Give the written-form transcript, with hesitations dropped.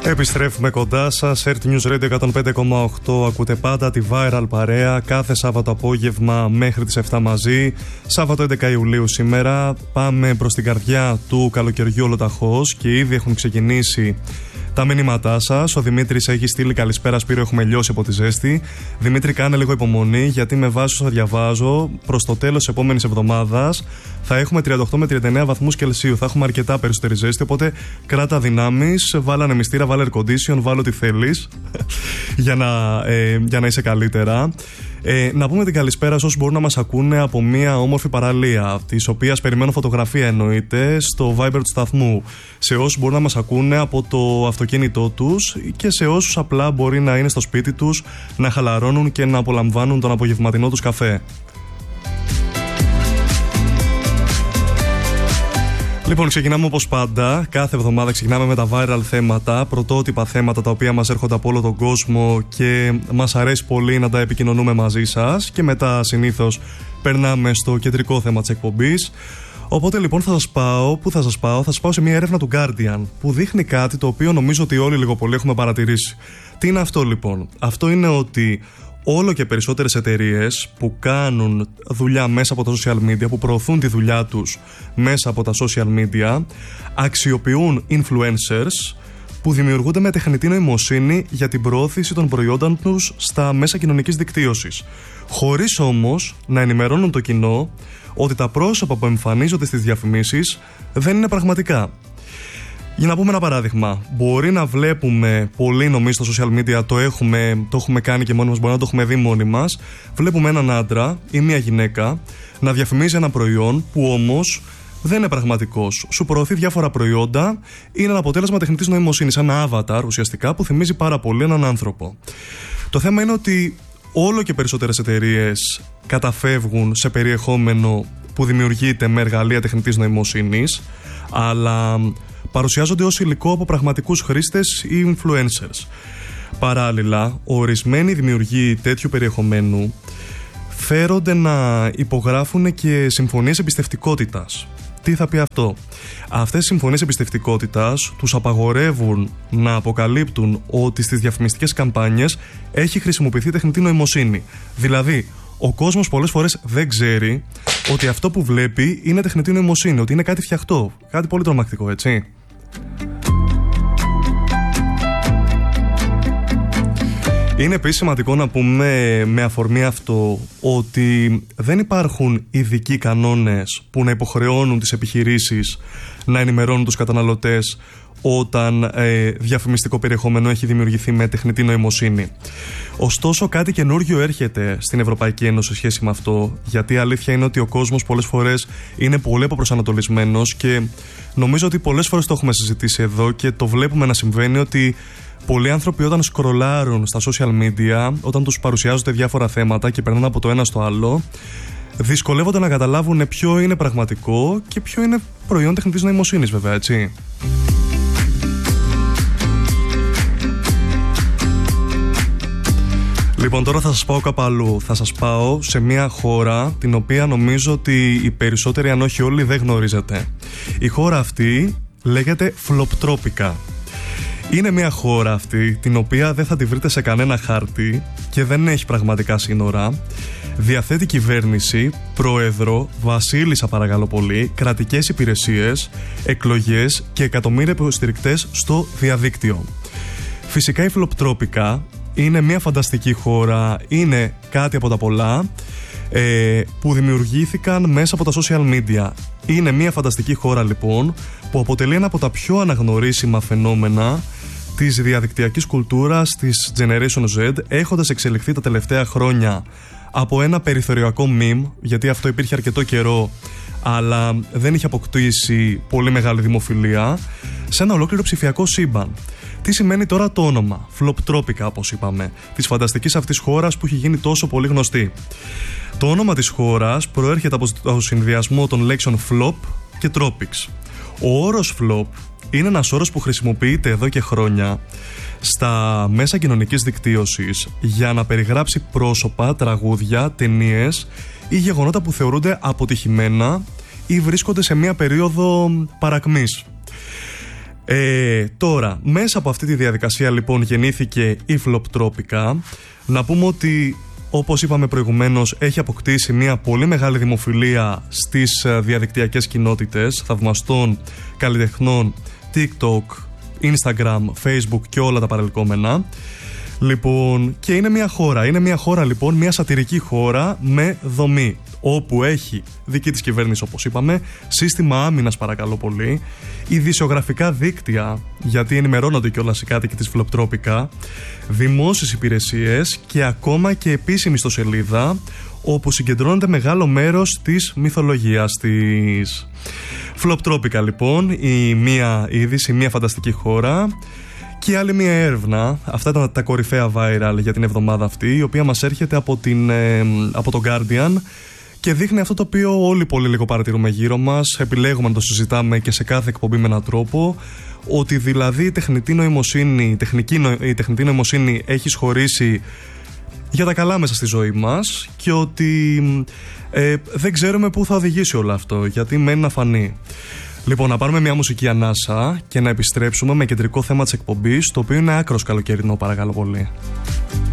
Επιστρέφουμε κοντά σας. Earth News Radio 105,8. Ακούτε πάντα τη Viral παρέα κάθε Σάββατο απόγευμα μέχρι τις 7 μαζί. Σάββατο 11 Ιουλίου σήμερα. Πάμε προς την καρδιά του καλοκαιριού ολοταχώς και ήδη έχουν ξεκινήσει τα μηνύματά σας. Ο Δημήτρης έχει στείλει καλησπέρα Σπύρο, έχουμε λιώσει από τη ζέστη. Δημήτρη, κάνε λίγο υπομονή, γιατί με βάση όσα διαβάζω, προς το τέλος της επόμενης εβδομάδας θα έχουμε 38 με 39 βαθμούς Κελσίου. Θα έχουμε αρκετά περισσότερη ζέστη, οπότε κράτα δυνάμεις, βάλε ανεμιστήρα, βάλε air condition, βάλε ό,τι θέλεις για να είσαι καλύτερα. Να πούμε την καλησπέρα σε όσους μπορούν να μας ακούνε από μια όμορφη παραλία, της οποίας περιμένω φωτογραφία εννοείται, στο Viber του σταθμού. Σε όσους μπορούν να μας ακούνε από το αυτοκίνητό τους και σε όσους απλά μπορεί να είναι στο σπίτι τους, να χαλαρώνουν και να απολαμβάνουν τον απογευματινό τους καφέ. Λοιπόν, ξεκινάμε όπως πάντα. Κάθε εβδομάδα ξεκινάμε με τα viral θέματα, πρωτότυπα θέματα τα οποία μας έρχονται από όλο τον κόσμο και μας αρέσει πολύ να τα επικοινωνούμε μαζί σας. Και μετά συνήθως περνάμε στο κεντρικό θέμα της εκπομπής. Οπότε λοιπόν θα σας πάω σε μια έρευνα του Guardian που δείχνει κάτι το οποίο νομίζω ότι όλοι λίγο πολύ έχουμε παρατηρήσει. Τι είναι αυτό λοιπόν? Αυτό είναι ότι όλο και περισσότερες εταιρείες που κάνουν δουλειά μέσα από τα social media, που προωθούν τη δουλειά τους μέσα από τα social media, αξιοποιούν influencers που δημιουργούνται με τεχνητή νοημοσύνη για την προώθηση των προϊόντων τους στα μέσα κοινωνικής δικτύωσης, χωρίς όμως να ενημερώνουν το κοινό ότι τα πρόσωπα που εμφανίζονται στις διαφημίσεις δεν είναι πραγματικά. Για να πούμε ένα παράδειγμα, μπορεί να βλέπουμε πολύ, νομίζω στο social media το έχουμε κάνει και μόνοι μας, μπορεί να το έχουμε δει μόνοι μας. Βλέπουμε έναν άντρα ή μια γυναίκα να διαφημίζει ένα προϊόν που όμως δεν είναι πραγματικός. Σου προωθεί διάφορα προϊόντα, είναι ένα αποτέλεσμα τεχνητής νοημοσύνης, ένα avatar ουσιαστικά που θυμίζει πάρα πολύ έναν άνθρωπο. Το θέμα είναι ότι όλο και περισσότερες εταιρείες καταφεύγουν σε περιεχόμενο που δημιουργείται με εργαλεία τεχνητής νοημοσύνης, αλλά παρουσιάζονται ως υλικό από πραγματικούς χρήστες ή influencers. Παράλληλα, ορισμένοι δημιουργοί τέτοιου περιεχομένου φέρονται να υπογράφουν και συμφωνίες εμπιστευτικότητας. Τι θα πει αυτό? Αυτές οι συμφωνίες εμπιστευτικότητας τους απαγορεύουν να αποκαλύπτουν ότι στις διαφημιστικές καμπάνιες έχει χρησιμοποιηθεί τεχνητή νοημοσύνη. Δηλαδή, ο κόσμος πολλές φορές δεν ξέρει ότι αυτό που βλέπει είναι τεχνητή νοημοσύνη, ότι είναι κάτι φτιαχτό. Κάτι πολύ τρομακτικό, έτσι. Είναι επίσης σημαντικό να πούμε με αφορμή αυτό ότι δεν υπάρχουν ειδικοί κανόνες που να υποχρεώνουν τις επιχειρήσεις να ενημερώνουν τους καταναλωτές όταν διαφημιστικό περιεχόμενο έχει δημιουργηθεί με τεχνητή νοημοσύνη. Ωστόσο, κάτι καινούργιο έρχεται στην Ευρωπαϊκή Ένωση σε σχέση με αυτό, γιατί η αλήθεια είναι ότι ο κόσμος πολλές φορές είναι πολύ αποπροσανατολισμένος και νομίζω ότι πολλές φορές το έχουμε συζητήσει εδώ και το βλέπουμε να συμβαίνει, ότι πολλοί άνθρωποι όταν σκρολάρουν στα social media, όταν τους παρουσιάζονται διάφορα θέματα και περνάνε από το ένα στο άλλο, δυσκολεύονται να καταλάβουν ποιο είναι πραγματικό και ποιο είναι προϊόν τεχνητής νοημοσύνης, βέβαια, έτσι. Λοιπόν, τώρα θα σας πάω κάπου αλλού. Θα σας πάω σε μια χώρα την οποία νομίζω ότι οι περισσότεροι, αν όχι όλοι, δεν γνωρίζετε. Η χώρα αυτή λέγεται Φλοπτρόπικα. Είναι μια χώρα αυτή την οποία δεν θα τη βρείτε σε κανένα χάρτη και δεν έχει πραγματικά σύνορα. Διαθέτει κυβέρνηση, πρόεδρο, βασίλισσα παρακαλώ πολύ, κρατικές υπηρεσίες, εκλογές και εκατομμύρια υποστηρικτές στο διαδίκτυο. Φυσικά η Φλοπτρόπικα είναι μια φανταστική χώρα, είναι κάτι από τα πολλά που δημιουργήθηκαν μέσα από τα social media. Είναι μια φανταστική χώρα λοιπόν που αποτελεί ένα από τα πιο αναγνωρίσιμα φαινόμενα της διαδικτυακής κουλτούρας της Generation Z, έχοντας εξελιχθεί τα τελευταία χρόνια από ένα περιθωριακό meme, γιατί αυτό υπήρχε αρκετό καιρό αλλά δεν είχε αποκτήσει πολύ μεγάλη δημοφιλία, σε ένα ολόκληρο ψηφιακό σύμπαν. Τι σημαίνει τώρα το όνομα Φλοπτρόπικα, όπως είπαμε, της φανταστικής αυτής χώρας που έχει γίνει τόσο πολύ γνωστή? Το όνομα της χώρας προέρχεται από το συνδυασμό των λέξεων flop και tropics. Ο όρος flop είναι ένας όρος που χρησιμοποιείται εδώ και χρόνια στα μέσα κοινωνικής δικτύωσης για να περιγράψει πρόσωπα, τραγούδια, ταινίες ή γεγονότα που θεωρούνται αποτυχημένα ή βρίσκονται σε μια περίοδο παρακμής. Τώρα, μέσα από αυτή τη διαδικασία λοιπόν γεννήθηκε η Floptropica. Να πούμε ότι, όπως είπαμε προηγουμένως, έχει αποκτήσει μια πολύ μεγάλη δημοφιλία στις διαδικτυακές κοινότητες θαυμαστών καλλιτεχνών, TikTok, Instagram, Facebook και όλα τα παρελκόμενα. Λοιπόν, και είναι μια χώρα λοιπόν, μια σατιρική χώρα με δομή, όπου έχει δική της κυβέρνηση, όπως είπαμε, σύστημα άμυνας παρακαλώ πολύ, ειδησιογραφικά δίκτυα, γιατί ενημερώνονται κιόλας οι κάτοικοι της Floptropica, δημόσιες υπηρεσίες και ακόμα και επίσημη ιστοσελίδα, όπου συγκεντρώνεται μεγάλο μέρος της μυθολογίας της. Floptropica λοιπόν, η μία είδηση, μια φανταστική χώρα. Και άλλη μια έρευνα, αυτά ήταν τα κορυφαία viral για την εβδομάδα αυτή, η οποία μας έρχεται από το Guardian και δείχνει αυτό το οποίο όλοι πολύ λίγο παρατηρούμε γύρω μας, επιλέγουμε να το συζητάμε και σε κάθε εκπομπή με έναν τρόπο, ότι δηλαδή η τεχνητή νοημοσύνη έχει σχωρήσει για τα καλά μέσα στη ζωή μας και ότι δεν ξέρουμε πού θα οδηγήσει όλο αυτό, γιατί μένει να φανεί. Λοιπόν, να πάρουμε μια μουσική ανάσα και να επιστρέψουμε με κεντρικό θέμα της εκπομπής, το οποίο είναι άκρος καλοκαιρινό, παρακαλώ πολύ.